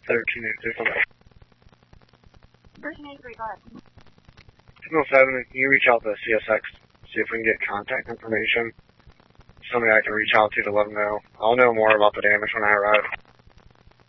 1383. 1383, go ahead. Signal 7, can you reach out to CSX, see if we can get contact information? Somebody I can reach out to let them know. I'll know more about the damage when I arrive.